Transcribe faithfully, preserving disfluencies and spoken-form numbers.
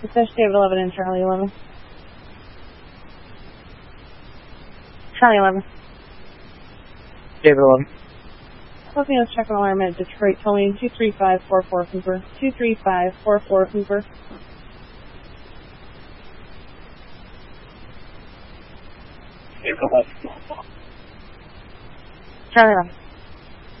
Dispatch David eleven and Charlie eleven. Charlie eleven. David eleven. Let me know check an alarm at Detroit towing two three five four four Hoover. two three five four four Hoover. David eleven. Charlie eleven.